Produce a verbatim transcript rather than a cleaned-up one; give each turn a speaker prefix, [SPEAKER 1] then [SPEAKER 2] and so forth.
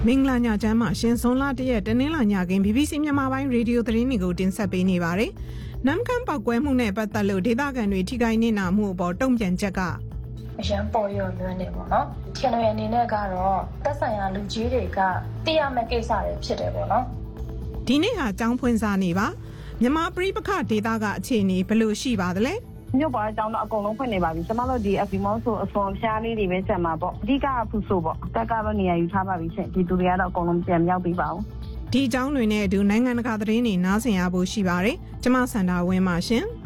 [SPEAKER 1] မင်္ဂလာညချမ်းမှာရှင်စွန်လာတရက်တနင်္လာညခင်း ဘီဘီစီ မြန်မာပိုင်းရေဒီယိုသတင်းတွေကိုတင်ဆက်ပေးနေပါတယ်။နမ်ကန်ပောက်ကွဲမှုနဲ့ပတ်သက်လို့ဒေသခံတွေထိခိုက်နေတာမှုအပေါ်တုံ့ပြန်ချက်ကအ
[SPEAKER 2] ရန်ပေါ်ရော်လွန်းနေပေါ့နော်။ခင်ဗျာအနေနဲ့ကတော့သက်ဆိုင်ရာလူကြီးတွေကသိရမယ့်ကိစ္စတွေဖြစ်တယ်ပေါ့နော်
[SPEAKER 1] ။ဒီနေ့ဟာကျောင်းဖွင့်စားနေပါ။မြန်မာပြည်ပခဒေသကအခြေအနေဘယ်လိုရှိပါသလဲ
[SPEAKER 3] ။မြို့ပေါ်အကြောင်းတော့အကုန်လုံးဖွင့်နေပါပြီ။ကျမတို့ဒီအဖီမောဆိုအစွန်ဖျားလေးတွေပဲကျန်မှာပေါ့။အဓိကဖူဆိုပေါ့။တက်ကတော့နေရာယူထားပါပြီရှင်။ဒီသူတွေကတော့အကုန်လုံးပြန်ရောက်ပြီးပါဦး
[SPEAKER 1] ။ဒီအကြောင်းတွေနဲ့အတူနိုင်ငံတကာသတင်းတွေနားဆင်ရဖို့ရှိပါတယ်။ကျမစန္ဒာဝင်းပါရှင်။